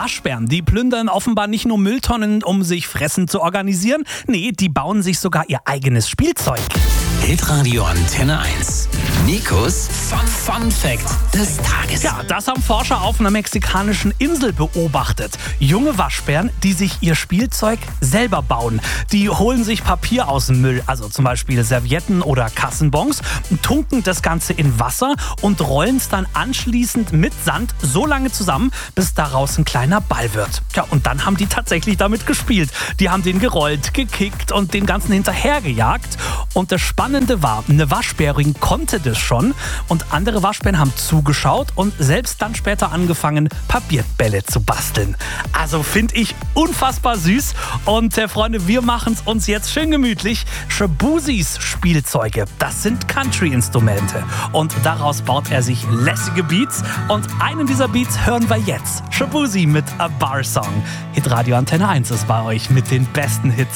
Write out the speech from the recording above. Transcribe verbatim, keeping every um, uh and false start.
Waschbären, die plündern offenbar nicht nur Mülltonnen, um sich Fressen zu organisieren. Nee, die bauen sich sogar ihr eigenes Spielzeug. Hitradio Antenne eins. Nikos Fun, Fun Fact des Tages. Ja, das haben Forscher auf einer mexikanischen Insel beobachtet. Junge Waschbären, die sich ihr Spielzeug selber bauen. Die holen sich Papier aus dem Müll, also zum Beispiel Servietten oder Kassenbons, tunken das Ganze in Wasser und rollen es dann anschließend mit Sand so lange zusammen, bis daraus ein kleiner Ball wird. Ja, und dann haben die tatsächlich damit gespielt. Die haben den gerollt, gekickt und dem Ganzen hinterhergejagt. Und das Spannende war, eine Waschbärin konnte das schon und andere Waschbären haben zugeschaut und selbst dann später angefangen, Papierbälle zu basteln. Also finde ich unfassbar süß und äh, Freunde, wir machen es uns jetzt schön gemütlich. Shaboozys Spielzeuge, das sind Country-Instrumente und daraus baut er sich lässige Beats und einen dieser Beats hören wir jetzt. Shaboozy mit A Bar Song. Hitradio Antenne eins ist bei euch mit den besten Hits.